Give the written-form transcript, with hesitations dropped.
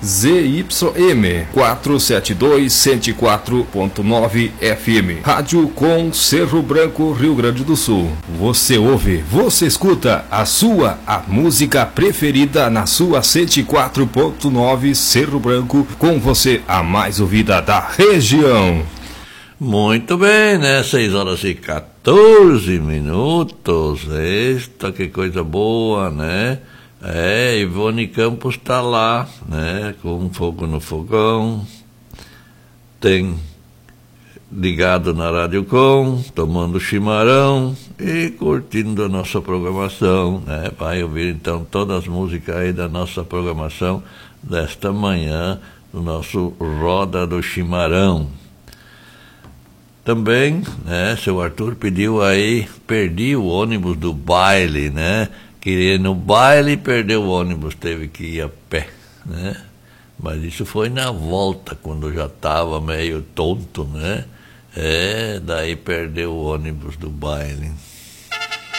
ZYM 472 104.9 FM. Rádio com Cerro Branco, Rio Grande do Sul. Você ouve, você escuta a música preferida na sua 104.9 Cerro Branco, com você a mais ouvida da região. Muito bem, né? 6h14. Eita, que coisa boa, né? Ivone Campos tá lá, né? Com fogo no fogão. Tem ligado na Rádio Com, tomando chimarrão e curtindo a nossa programação, né? Vai ouvir então todas as músicas aí da nossa programação desta manhã, do nosso Roda do Chimarrão. Também, né, seu Arthur pediu aí, perdi o ônibus do baile, né? Queria ir no baile e perdeu o ônibus, teve que ir a pé, né? Mas isso foi na volta, quando já estava meio tonto, né? Daí perdeu o ônibus do baile.